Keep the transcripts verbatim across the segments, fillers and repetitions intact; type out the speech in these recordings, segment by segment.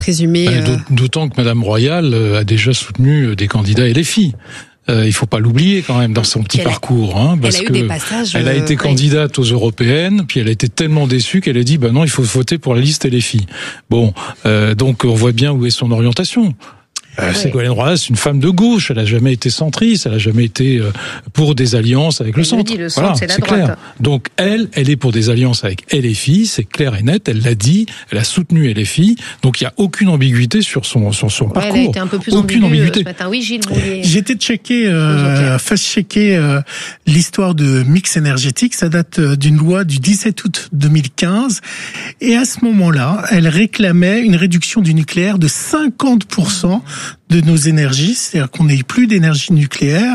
présumé. Euh... D'autant que Madame Royal a déjà soutenu des candidats L F I. Euh, il faut pas l'oublier quand même dans son petit elle parcours, hein, parce elle a eu que des passages, elle a été euh, candidate aux européennes, puis elle a été tellement déçue qu'elle a dit bah non, il faut voter pour la liste L F I. Bon, euh, donc on voit bien où est son orientation. Euh, ouais. Ségolène Royal, c'est une femme de gauche. Elle a jamais été centriste. Elle a jamais été euh, pour des alliances avec elle le centre. Dit, le centre, voilà, c'est la c'est droite. clair. Donc elle, elle est pour des alliances avec L F I. C'est clair et net. Elle l'a dit. Elle a soutenu L F I. Donc il y a aucune ambiguïté sur son sur son ouais, parcours. Elle a été un peu plus aucune ambiguïté. Ce matin. Oui, Gilles Boulier. J'ai été checker, euh, fast-checker euh, l'histoire de mix énergétique. Ça date d'une loi du dix-sept août deux mille quinze. Et à ce moment-là, elle réclamait une réduction du nucléaire de cinquante pour cent de nos énergies, c'est-à-dire qu'on n'ait plus d'énergie nucléaire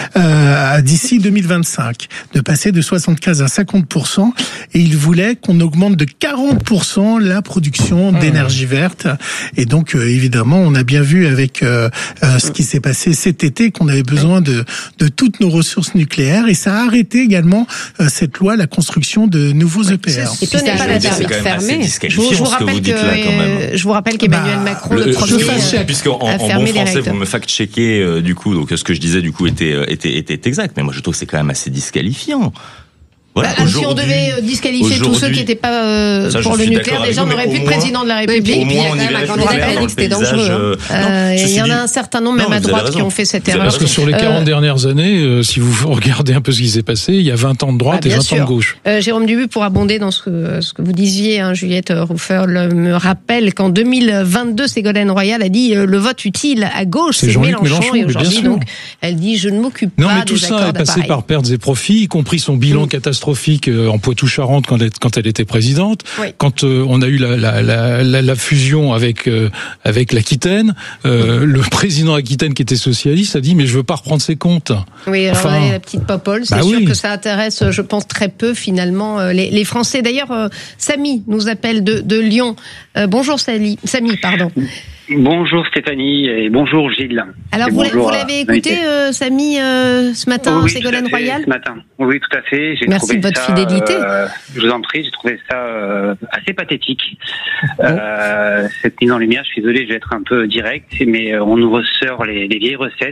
euh, d'ici deux mille vingt-cinq, de passer de soixante-quinze à cinquante pour cent, et il voulait qu'on augmente de quarante pour cent la production d'énergie verte. Et donc, euh, évidemment, on a bien vu avec euh, euh, ce qui s'est passé cet été qu'on avait besoin de, de toutes nos ressources nucléaires, et ça a arrêté également euh, cette loi, la construction de nouveaux E P R. Et puis, ce n'est pas la thermique fermée. Je vous, je vous rappelle que, que je vous rappelle qu'Emmanuel bah, Macron, le, le premier, euh, puisqu'en en, en bon français, vous me fact-checkez euh, du coup, donc ce que je disais du coup était était était exact, mais moi je trouve que c'est quand même assez disqualifiant. Voilà, bah, si on devait disqualifier tous ceux qui n'étaient pas euh, ça, pour le nucléaire, déjà on n'aurait plus de président de la République. Au moins, on y verrait plus clair dans le c'était dangereux. Il y en a un certain nombre, même à droite, qui ont fait cette erreur. Parce que sur les quarante dernières années, euh, si vous regardez un peu ce qui s'est passé, il y a vingt ans de droite ah, et vingt sûr. ans de gauche. Euh, Jérôme Dubu, pour abonder dans ce que, ce que vous disiez, hein, Juliette Rufferl me rappelle qu'en deux mille vingt-deux, Ségolène Royal a dit euh, le vote utile à gauche, c'est, c'est Mélenchon, Mélenchon, et aujourd'hui, donc, elle dit je ne m'occupe pas des accords d'appareil. Non, mais tout ça est passé par pertes et profits, y compris son bilan catastrophique en Poitou-Charentes quand elle, quand elle était présidente, oui. quand euh, on a eu la, la, la, la, la fusion avec euh, avec l'Aquitaine, euh, le président Aquitaine qui était socialiste a dit mais je veux pas reprendre ses comptes. Oui, alors enfin, là, la petite popole, c'est bah sûr oui. que ça intéresse, je pense très peu finalement euh, les, les Français. D'ailleurs, euh, Samy nous appelle de, de Lyon. Euh, bonjour Samy, Samy, pardon. Bonjour Stéphanie et bonjour Gilles. Alors vous, bonjour vous l'avez écouté euh, Samy euh, ce matin, oui, Ségolène Royal ce matin. Oui, tout à fait. J'ai Merci trouvé de votre ça, fidélité. Euh, je vous en prie, j'ai trouvé ça euh, assez pathétique. Bon. Euh, cette mise en lumière, je suis désolé, je vais être un peu direct, mais on nous ressort les, les vieilles recettes.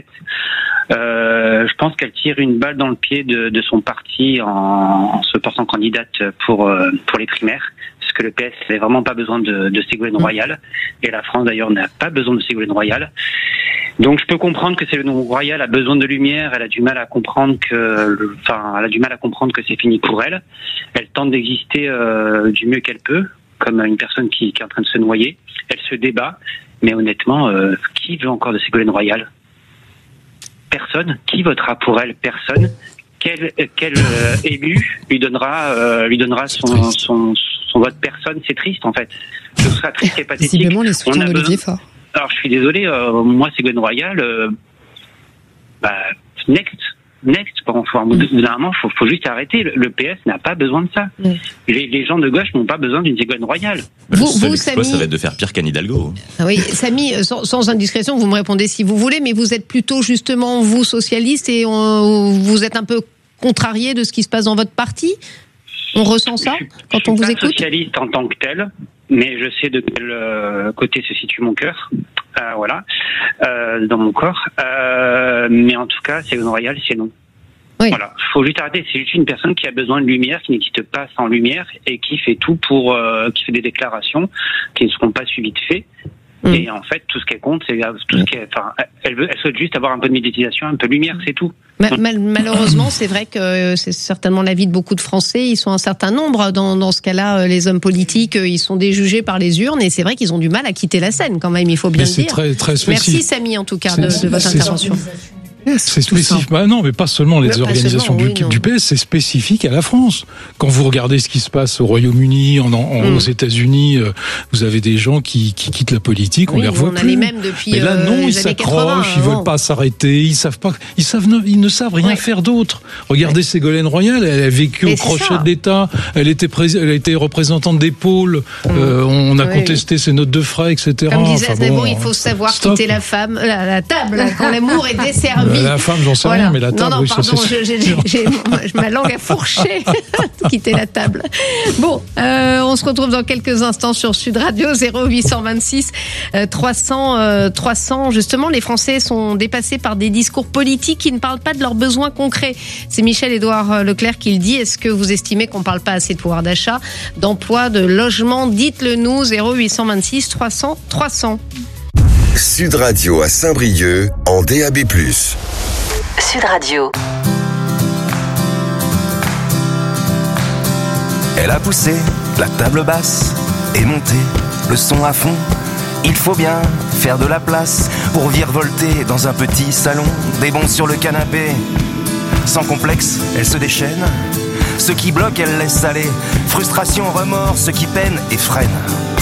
Euh, je pense qu'elle tire une balle dans le pied de, de son parti en, en se portant candidate pour euh, pour les primaires. Parce que le P S n'avait vraiment pas besoin de, de Ségolène Royal. Et la France, d'ailleurs, n'a pas besoin de Ségolène Royal. Donc, je peux comprendre que Ségolène Royal a besoin de lumière. Elle a du mal à comprendre que, enfin, elle a du mal à comprendre que c'est fini pour elle. Elle tente d'exister euh, du mieux qu'elle peut, comme une personne qui, qui est en train de se noyer. Elle se débat. Mais honnêtement, euh, qui veut encore de Ségolène Royal ? Personne. Qui votera pour elle ? Personne. Quel, quel euh, élu lui donnera, euh, lui donnera son, son, son vote ? Personne. C'est triste en fait. Ce sera triste et pathétique. Visiblement les soutiens d'Olivier Faure. Alors je suis désolé, euh, moi Ségolène Royal, euh, bah next, next. Bon, faut, au bout d'un moment, faut, faut juste arrêter. Le, le P S n'a pas besoin de ça. Mm. Les, les gens de gauche n'ont pas besoin d'une Ségolène Royal. Vous, le seul vous, exploit, Samy, ça va être de faire pire qu'Anne Hidalgo. Ah oui, Samy, sans, sans indiscrétion, vous me répondez si vous voulez, mais vous êtes plutôt justement vous socialiste et on, vous êtes un peu contrarié de ce qui se passe dans votre parti. On ressent ça je, quand je on vous écoute. écoute. Je suis pas socialiste en tant que tel, mais je sais de quel euh, côté se situe mon cœur. Euh, voilà, euh, dans mon corps. Euh, mais en tout cas, Ségolène Royal, c'est non. Oui. Voilà, faut juste arrêter. C'est juste une personne qui a besoin de lumière, qui n'existe pas sans lumière et qui fait tout pour, euh, qui fait des déclarations qui ne seront pas suivies de faits. Mmh. Et en fait, tout ce qu'elle compte, c'est tout ce qu'elle, enfin, elle veut, elle souhaite juste avoir un peu de médiatisation, un peu de lumière, c'est tout. Mal, mal, malheureusement, c'est vrai que c'est certainement l'avis de beaucoup de Français. Ils sont un certain nombre dans, dans ce cas-là. Les hommes politiques, ils sont déjugés par les urnes, et c'est vrai qu'ils ont du mal à quitter la scène quand même. Il faut bien mais le dire. Très, très Merci Samy en tout cas de, de votre intervention. C'est spécifique. Bah non, mais pas seulement les mais organisations seulement, du, oui, du P S, c'est spécifique à la France. Quand vous regardez ce qui se passe au Royaume-Uni, en, en, mm. aux États-Unis, euh, vous avez des gens qui, qui quittent la politique, oui, on les revoit on plus. Les mêmes depuis, mais là, non, euh, ils s'accrochent, ils veulent pas s'arrêter, ils savent pas, ils savent, ils ne savent rien ouais. faire d'autre. Regardez ouais. Ségolène Royal, elle a vécu mais au crochet ça. de l'État, elle était pré- elle a été représentante des pôles, mm. euh, on a oui. contesté ses notes de frais, et cetera. Comme disait enfin, Aznavour, bon, il faut savoir stop. quitter la femme, la, la table quand l'amour est desservi. vie. La femme, j'en sais voilà. rien, mais la table, non, non, oui, pardon, ça c'est... J'ai, j'ai, j'ai ma langue a fourché, quitter la table. Bon, euh, on se retrouve dans quelques instants sur Sud Radio, zéro huit cent vingt-six trois cents, trois cents. Justement, les Français sont dépassés par des discours politiques qui ne parlent pas de leurs besoins concrets. C'est Michel-Édouard Leclerc qui le dit. Est-ce que vous estimez qu'on ne parle pas assez de pouvoir d'achat, d'emploi, de logement? Dites-le nous, zéro huit cent vingt-six trois cents trois cents. Sud Radio à Saint-Brieuc en D A B plus. Sud Radio. Elle a poussé la table basse et monté le son à fond. Il faut bien faire de la place pour virevolter dans un petit salon. Des bons sur le canapé, sans complexe, elle se déchaîne. Ce qui bloque, elle laisse aller. Frustration, remords, ce qui peine et freine.